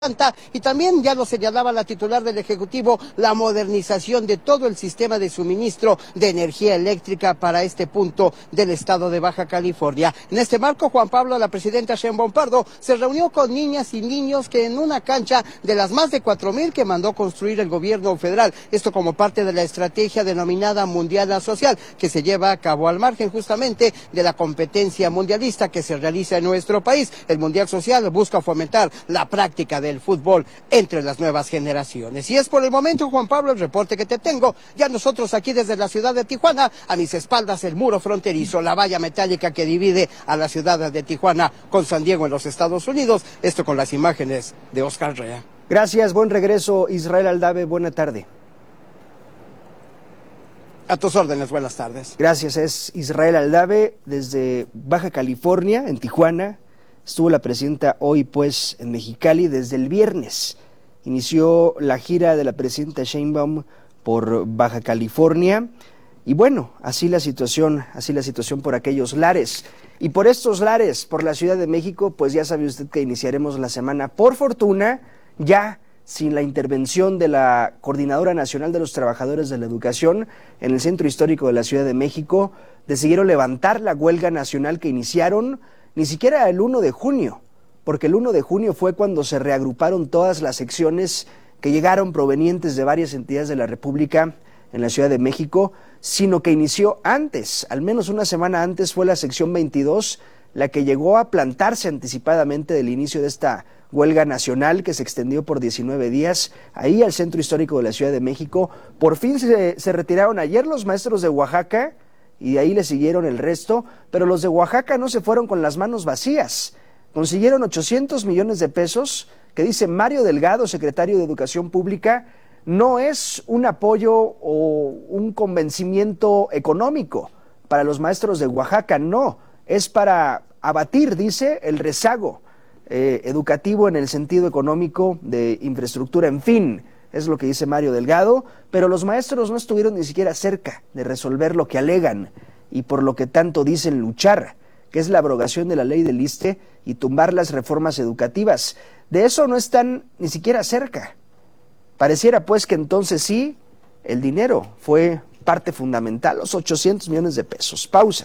Y también ya lo señalaba la titular del Ejecutivo, la modernización de todo el sistema de suministro de energía eléctrica para este punto del estado de Baja California. En este marco, Juan Pablo, la presidenta Sheinbaum Pardo, se reunió con niñas y niños que en una cancha de las más de 4,000 que mandó construir el gobierno federal, esto como parte de la estrategia denominada Mundial Social, que se lleva a cabo al margen justamente de la competencia mundialista que se realiza en nuestro país. El Mundial Social busca fomentar la práctica del fútbol entre las nuevas generaciones. Y es por el momento, Juan Pablo, el reporte que te tengo. Ya nosotros aquí desde la ciudad de Tijuana, a mis espaldas el muro fronterizo, la valla metálica que divide a la ciudad de Tijuana con San Diego en los Estados Unidos. Esto con las imágenes de Oscar Rea. Gracias, buen regreso, Israel Aldave, buena tarde. A tus órdenes, buenas tardes. Gracias, es Israel Aldave desde Baja California, en Tijuana. Estuvo la presidenta hoy, pues, en Mexicali desde el viernes. Inició la gira de la presidenta Sheinbaum por Baja California. Y bueno, así la situación por aquellos lares. Y por estos lares, por la Ciudad de México, pues ya sabe usted que iniciaremos la semana, por fortuna, ya sin la intervención de la Coordinadora Nacional de los Trabajadores de la Educación en el Centro Histórico de la Ciudad de México. Decidieron levantar la huelga nacional que iniciaron ni siquiera el 1 de junio, porque el 1 de junio fue cuando se reagruparon todas las secciones que llegaron provenientes de varias entidades de la República en la Ciudad de México, sino que inició antes, al menos una semana antes fue la sección 22, la que llegó a plantarse anticipadamente del inicio de esta huelga nacional que se extendió por 19 días, ahí al Centro Histórico de la Ciudad de México. Por fin se retiraron ayer los maestros de Oaxaca, y de ahí le siguieron el resto, pero los de Oaxaca no se fueron con las manos vacías. Consiguieron 800 millones de pesos, que dice Mario Delgado, secretario de Educación Pública, no es un apoyo o un convencimiento económico para los maestros de Oaxaca, no, es para abatir, dice, el rezago educativo en el sentido económico de infraestructura, en fin. Es lo que dice Mario Delgado, pero los maestros no estuvieron ni siquiera cerca de resolver lo que alegan y por lo que tanto dicen luchar, que es la abrogación de la ley del ISSSTE y tumbar las reformas educativas. De eso no están ni siquiera cerca. Pareciera pues que entonces sí, el dinero fue parte fundamental, los 800 millones de pesos. Pausa.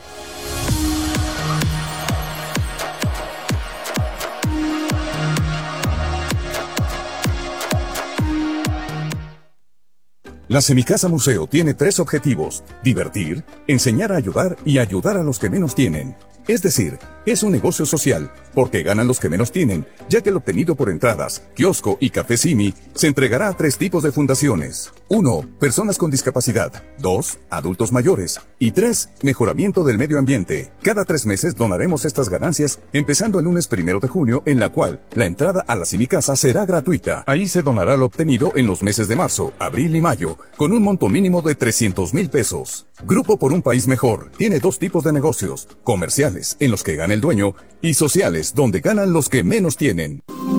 La Semicasa Museo tiene 3 objetivos: divertir, enseñar a ayudar y ayudar a los que menos tienen. Es decir, es un negocio social, porque ganan los que menos tienen, ya que el obtenido por entradas, kiosco y café Simi se entregará a 3 tipos de fundaciones. 1. Personas con discapacidad. 2. Adultos mayores. Y 3. Mejoramiento del medio ambiente. Cada 3 meses donaremos estas ganancias, empezando el lunes 1 de junio, en la cual la entrada a la Semicasa será gratuita. Ahí se donará lo obtenido en los meses de marzo, abril y mayo, con un monto mínimo de 300,000 pesos. Grupo por un País Mejor tiene 2 tipos de negocios: comerciales, en los que gana el dueño, y sociales, donde ganan los que menos tienen.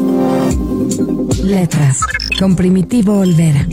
Letras, con Primitivo Olvera.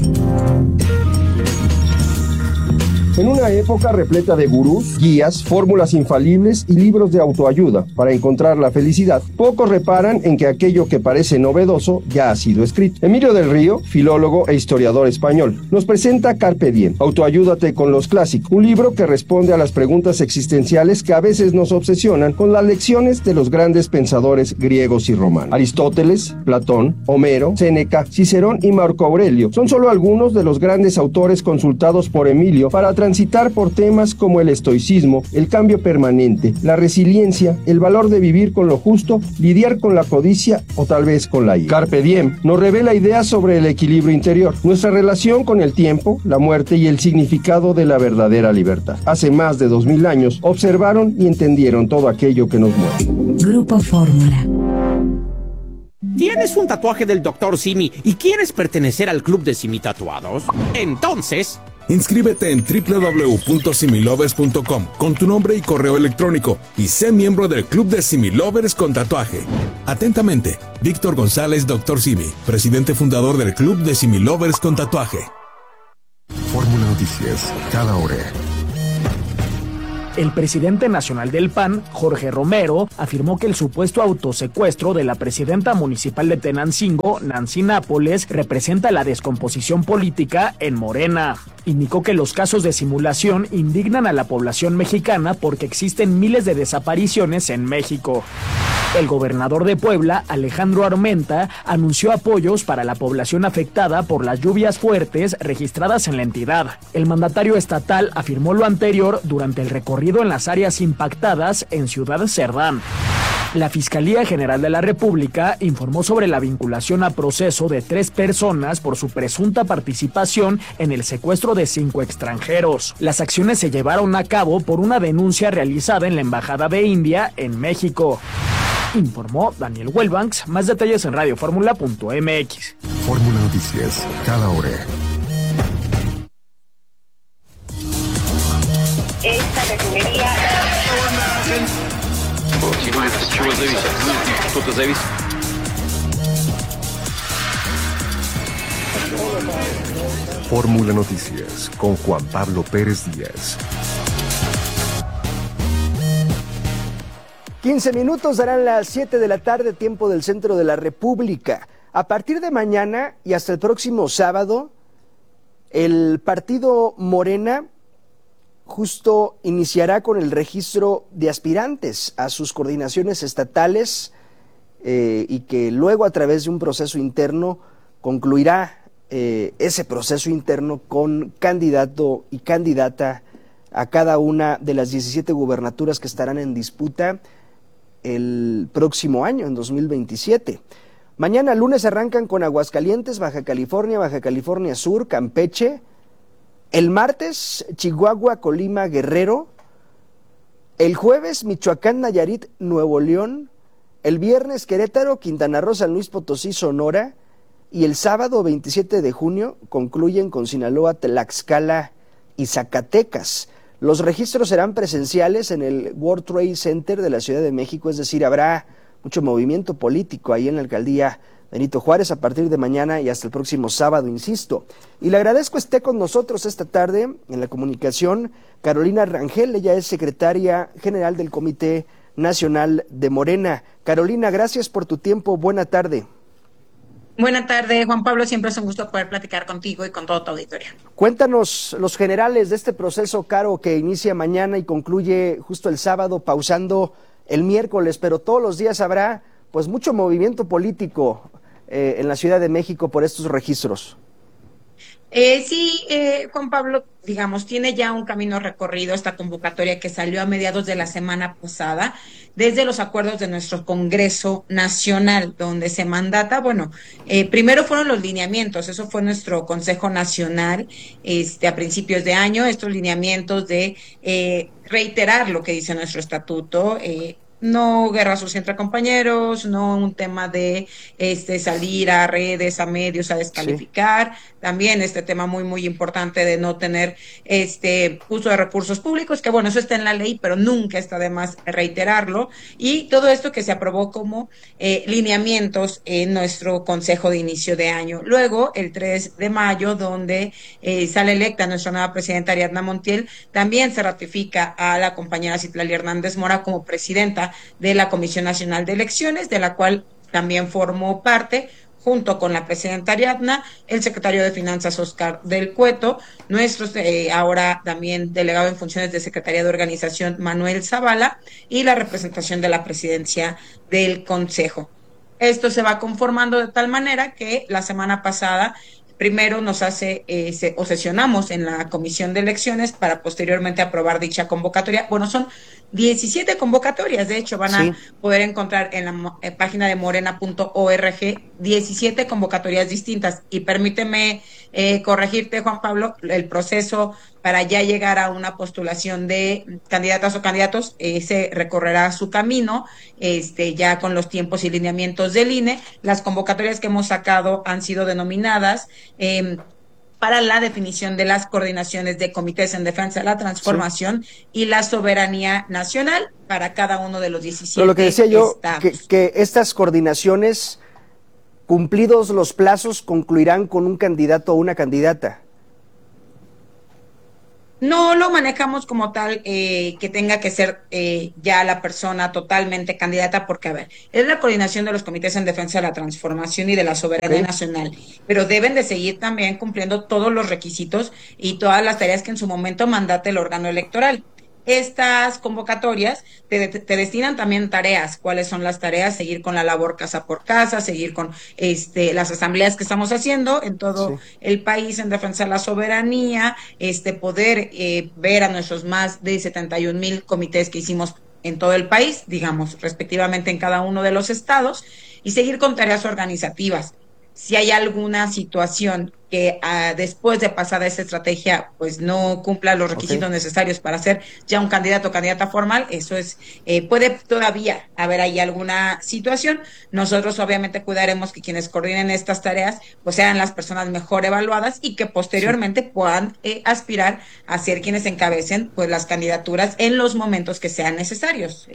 En una época repleta de gurús, guías, fórmulas infalibles y libros de autoayuda para encontrar la felicidad, pocos reparan en que aquello que parece novedoso ya ha sido escrito. Emilio del Río, filólogo e historiador español, nos presenta Carpe Diem, Autoayúdate con los clásicos, un libro que responde a las preguntas existenciales que a veces nos obsesionan con las lecciones de los grandes pensadores griegos y romanos. Aristóteles, Platón, Homero, Séneca, Cicerón y Marco Aurelio son solo algunos de los grandes autores consultados por Emilio para transitar por temas como el estoicismo, el cambio permanente, la resiliencia, el valor de vivir con lo justo, lidiar con la codicia o tal vez con la ira. Carpe Diem nos revela ideas sobre el equilibrio interior, nuestra relación con el tiempo, la muerte y el significado de la verdadera libertad. Hace más de 2000 años observaron y entendieron todo aquello que nos mueve. Grupo Fórmula. ¿Tienes un tatuaje del Dr. Simi y quieres pertenecer al club de Simi Tatuados? Entonces, inscríbete en www.similovers.com con tu nombre y correo electrónico y sé miembro del Club de Similovers con tatuaje. Atentamente, Víctor González, Dr. Simi, presidente fundador del Club de Similovers con tatuaje. Fórmula Noticias, cada hora. El presidente nacional del PAN, Jorge Romero, afirmó que el supuesto autosecuestro de la presidenta municipal de Tenancingo, Nancy Nápoles, representa la descomposición política en Morena. Indicó que los casos de simulación indignan a la población mexicana porque existen miles de desapariciones en México. El gobernador de Puebla, Alejandro Armenta, anunció apoyos para la población afectada por las lluvias fuertes registradas en la entidad. El mandatario estatal afirmó lo anterior durante el recorrido en las áreas impactadas en Ciudad Cerdán. La Fiscalía General de la República informó sobre la vinculación a proceso de 3 personas por su presunta participación en el secuestro de 5 extranjeros. Las acciones se llevaron a cabo por una denuncia realizada en la Embajada de India en México. Informó Daniel Welbanks. Más detalles en radioformula.mx. Fórmula Noticias, cada hora. Esta refinería... Fórmula Noticias con Juan Pablo Pérez Díaz. 15 minutos darán las 7 de la tarde, tiempo del centro de la República. A partir de mañana y hasta el próximo sábado, el partido Morena justo iniciará con el registro de aspirantes a sus coordinaciones estatales y que luego a través de un proceso interno concluirá ese proceso interno con candidato y candidata a cada una de las 17 gubernaturas que estarán en disputa el próximo año, en 2027. Mañana lunes arrancan con Aguascalientes, Baja California Sur, Campeche. El martes, Chihuahua, Colima, Guerrero. El jueves, Michoacán, Nayarit, Nuevo León. El viernes, Querétaro, Quintana Roo, San Luis Potosí, Sonora. Y el sábado, 27 de junio, concluyen con Sinaloa, Tlaxcala y Zacatecas. Los registros serán presenciales en el World Trade Center de la Ciudad de México, es decir, habrá mucho movimiento político ahí en la alcaldía Benito Juárez a partir de mañana y hasta el próximo sábado, insisto. Y le agradezco esté con nosotros esta tarde en la comunicación Carolina Rangel, ella es secretaria general del Comité Nacional de Morena. Carolina, gracias por tu tiempo, buena tarde. Buena tarde, Juan Pablo, siempre es un gusto poder platicar contigo y con todo tu auditorio. Cuéntanos los generales de este proceso, Caro, que inicia mañana y concluye justo el sábado, pausando el miércoles, pero todos los días habrá pues mucho movimiento político en la Ciudad de México por estos registros. Sí, Juan Pablo, digamos, tiene ya un camino recorrido esta convocatoria que salió a mediados de la semana pasada, desde los acuerdos de nuestro Congreso Nacional, donde se mandata, primero fueron los lineamientos, eso fue nuestro Consejo Nacional a principios de año, estos lineamientos de reiterar lo que dice nuestro estatuto, no guerra sucia entre compañeros, no un tema de salir a redes, a medios a descalificar, sí. También este tema muy muy importante de no tener uso de recursos públicos, que eso está en la ley, pero nunca está de más reiterarlo, y todo esto que se aprobó como lineamientos en nuestro consejo de inicio de año. Luego, el 3 de mayo, donde sale electa nuestra nueva presidenta Ariadna Montiel, también se ratifica a la compañera Citlali Hernández Mora como presidenta de la Comisión Nacional de Elecciones, de la cual también formó parte, junto con la presidenta Ariadna, el secretario de Finanzas Oscar del Cueto, nuestro ahora también delegado en funciones de Secretaría de Organización Manuel Zavala, y la representación de la presidencia del Consejo. Esto se va conformando de tal manera que la semana pasada primero nos sesionamos en la Comisión de Elecciones para posteriormente aprobar dicha convocatoria. Son 17 convocatorias, de hecho van a poder encontrar en la página de morena.org 17 convocatorias distintas. Y permíteme corregirte, Juan Pablo, el proceso para ya llegar a una postulación de candidatas o candidatos se recorrerá su camino, ya con los tiempos y lineamientos del INE. Las convocatorias que hemos sacado han sido denominadas para la definición de las coordinaciones de comités en defensa de la transformación y la soberanía nacional para cada uno de los 17 Pero lo que decía yo, estados. que estas coordinaciones, cumplidos los plazos, concluirán con un candidato o una candidata. No lo manejamos como tal que tenga que ser ya la persona totalmente candidata, porque, a ver, es la coordinación de los comités en defensa de la transformación y de la soberanía nacional, pero deben de seguir también cumpliendo todos los requisitos y todas las tareas que en su momento mandate el órgano electoral. Estas convocatorias te destinan también tareas. ¿Cuáles son las tareas? Seguir con la labor casa por casa, seguir con las asambleas que estamos haciendo en todo el país en defensa de la soberanía, poder ver a nuestros más de 71,000 comités que hicimos en todo el país, digamos, respectivamente en cada uno de los estados, y seguir con tareas organizativas. Si hay alguna situación que después de pasada esa estrategia pues no cumpla los requisitos necesarios para ser ya un candidato o candidata formal, eso es, puede todavía haber ahí alguna situación. Nosotros obviamente cuidaremos que quienes coordinen estas tareas pues sean las personas mejor evaluadas y que posteriormente puedan aspirar a ser quienes encabecen pues las candidaturas en los momentos que sean necesarios.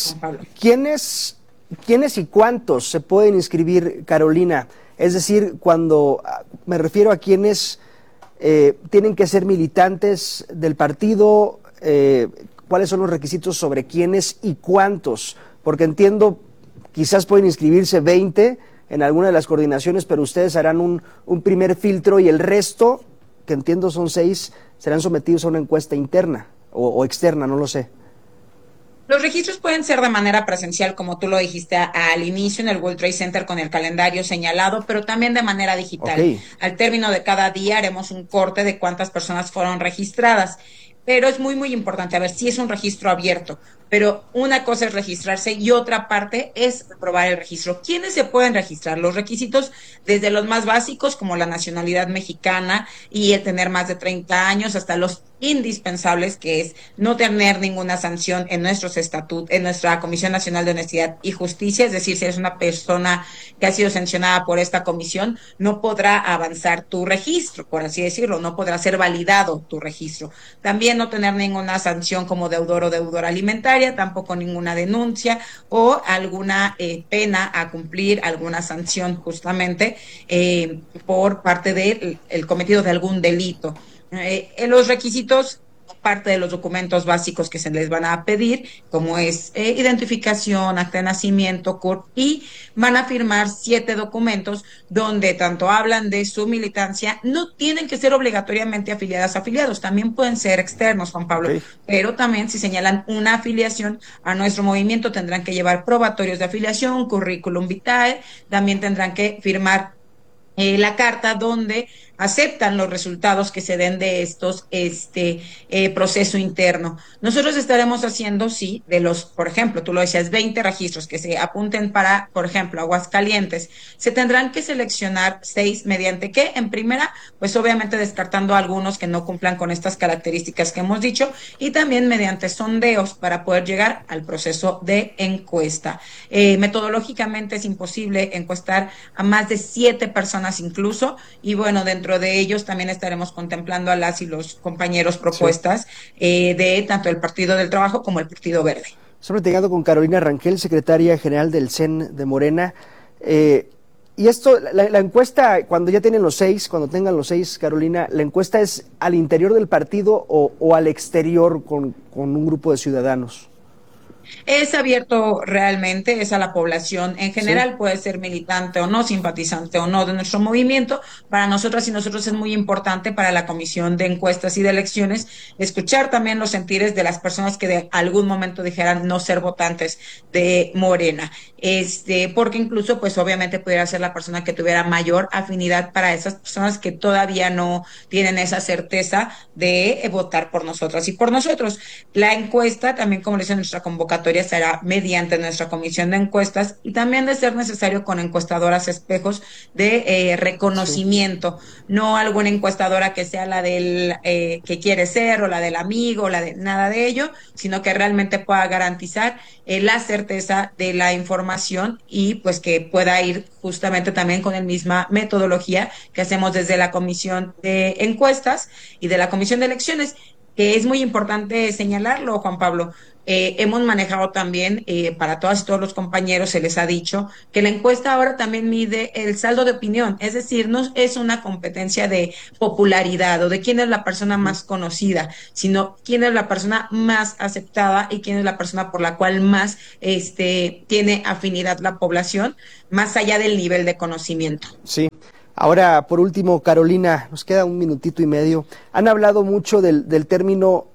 ¿Quiénes y cuántos se pueden inscribir, Carolina? Es decir, cuando me refiero a quienes tienen que ser militantes del partido, ¿cuáles son los requisitos sobre quiénes y cuántos? Porque entiendo, quizás pueden inscribirse 20 en alguna de las coordinaciones, pero ustedes harán un primer filtro y el resto, que entiendo son 6, serán sometidos a una encuesta interna o externa, no lo sé. Los registros pueden ser de manera presencial, como tú lo dijiste al inicio, en el World Trade Center con el calendario señalado, pero también de manera digital. Al término de cada día haremos un corte de cuántas personas fueron registradas. Pero es muy, muy importante, a ver, si es un registro abierto, pero una cosa es registrarse y otra parte es aprobar el registro. ¿Quiénes se pueden registrar? Los requisitos desde los más básicos, como la nacionalidad mexicana y el tener más de 30 años, hasta los indispensables, que es no tener ninguna sanción en nuestros estatutos, en nuestra Comisión Nacional de Honestidad y Justicia, es decir, si eres una persona que ha sido sancionada por esta comisión, no podrá avanzar tu registro, por así decirlo, no podrá ser validado tu registro. También no tener ninguna sanción como deudor o deudora alimentaria, tampoco ninguna denuncia o alguna pena a cumplir, alguna sanción justamente por parte del cometido de algún delito. Los requisitos, parte de los documentos básicos que se les van a pedir, como es identificación, acta de nacimiento, CURP, y van a firmar 7 documentos donde tanto hablan de su militancia, no tienen que ser obligatoriamente afiliados, también pueden ser externos, Juan Pablo, pero también si señalan una afiliación a nuestro movimiento tendrán que llevar probatorios de afiliación, currículum vitae, también tendrán que firmar la carta donde aceptan los resultados que se den de estos proceso interno. Nosotros estaremos haciendo, sí, de los, por ejemplo, tú lo decías, 20 registros que se apunten para, por ejemplo, Aguascalientes. Se tendrán que seleccionar 6 mediante qué, en primera, pues obviamente descartando algunos que no cumplan con estas características que hemos dicho, y también mediante sondeos para poder llegar al proceso de encuesta. Metodológicamente es imposible encuestar a más de 7 personas incluso, y bueno, dentro de ellos también estaremos contemplando a las y los compañeros propuestas de tanto el Partido del Trabajo como el Partido Verde. Estamos platicando con Carolina Rangel, secretaria general del CEN de Morena. Y esto, la encuesta, cuando ya tienen los 6, cuando tengan los 6, Carolina, ¿la encuesta es al interior del partido o al exterior con un grupo de ciudadanos? Es abierto realmente, es a la población en general, puede ser militante o no, simpatizante o no de nuestro movimiento. Para nosotras y nosotros es muy importante para la Comisión de Encuestas y de Elecciones escuchar también los sentires de las personas que de algún momento dijeran no ser votantes de Morena. Porque incluso pues obviamente pudiera ser la persona que tuviera mayor afinidad para esas personas que todavía no tienen esa certeza de votar por nosotras y por nosotros. La encuesta también, como le dice nuestra convocatoria, será mediante nuestra comisión de encuestas y también, de ser necesario, con encuestadoras espejos de reconocimiento, no alguna encuestadora que sea la del que quiere ser o la del amigo o la de nada de ello, sino que realmente pueda garantizar la certeza de la información y pues que pueda ir justamente también con la misma metodología que hacemos desde la comisión de encuestas y de la comisión de elecciones, que es muy importante señalarlo, Juan Pablo. hemos manejado también, para todas y todos los compañeros se les ha dicho que la encuesta ahora también mide el saldo de opinión, es decir, no es una competencia de popularidad o de quién es la persona más conocida, sino quién es la persona más aceptada y quién es la persona por la cual más tiene afinidad la población, más allá del nivel de conocimiento. Sí. Ahora, por último, Carolina, nos queda un minutito y medio. Han hablado mucho del término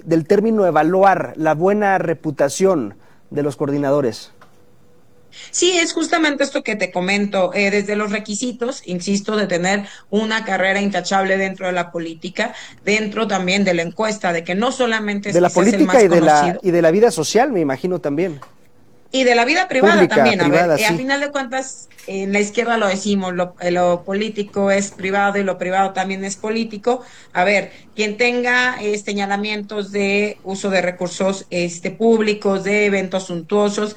evaluar la buena reputación de los coordinadores. Sí, es justamente esto que te comento, desde los requisitos, insisto, de tener una carrera intachable dentro de la política, dentro también de la encuesta, de que no solamente es de la quizás el política más y conocido. de la vida social, me imagino también. Y de la vida privada Pública, también, privada, a ver, sí. a final de cuentas, en la izquierda lo decimos, lo político es privado y lo privado también es político. A ver, quien tenga señalamientos de uso de recursos públicos, de eventos suntuosos,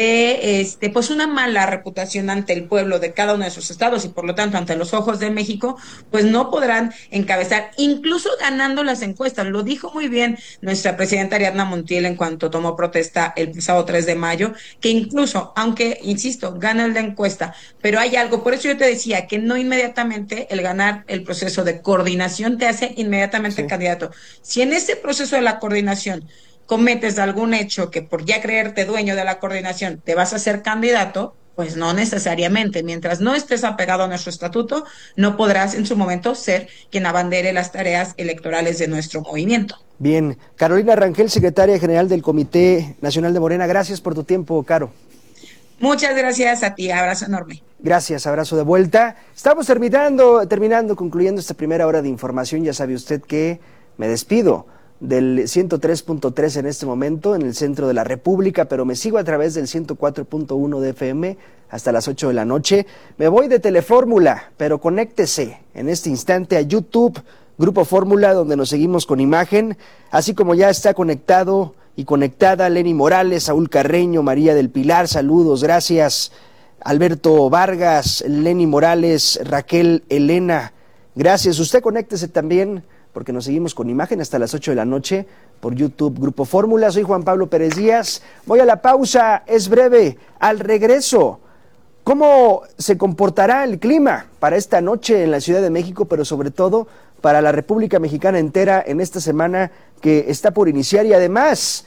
de pues una mala reputación ante el pueblo de cada uno de sus estados y por lo tanto ante los ojos de México, pues no podrán encabezar, incluso ganando las encuestas. Lo dijo muy bien nuestra presidenta Ariadna Montiel en cuanto tomó protesta el pasado 3 de mayo, que incluso, aunque, insisto, gana la encuesta, pero hay algo, por eso yo te decía que no inmediatamente el ganar el proceso de coordinación te hace inmediatamente candidato. Si en ese proceso de la coordinación cometes algún hecho que por ya creerte dueño de la coordinación te vas a hacer candidato, pues no necesariamente. Mientras no estés apegado a nuestro estatuto, no podrás en su momento ser quien abandere las tareas electorales de nuestro movimiento. Bien, Carolina Rangel, secretaria general del Comité Nacional de Morena, gracias por tu tiempo, Caro. Muchas gracias a ti, abrazo enorme. Gracias, abrazo de vuelta. Estamos terminando, concluyendo esta primera hora de información. Ya sabe usted que me despido del 103.3 en este momento en el centro de la República, pero me sigo a través del 104.1 de FM hasta las 8 de la noche. Me voy de Telefórmula, pero conéctese en este instante a YouTube, Grupo Fórmula, donde nos seguimos con imagen, así como ya está conectado y conectada Lenny Morales, Saúl Carreño, María del Pilar, saludos, gracias, Alberto Vargas, Lenny Morales, Raquel Elena, gracias. Usted conéctese también, porque nos seguimos con imagen hasta las 8 de la noche por YouTube, Grupo Fórmula. Soy Juan Pablo Pérez Díaz. Voy a la pausa, es breve. Al regreso, ¿cómo se comportará el clima para esta noche en la Ciudad de México, pero sobre todo para la República Mexicana entera en esta semana que está por iniciar? Y además,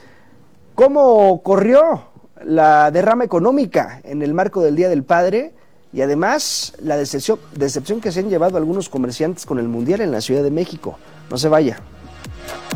¿cómo corrió la derrama económica en el marco del Día del Padre? Y además, la decepción que se han llevado algunos comerciantes con el Mundial en la Ciudad de México. No se vaya.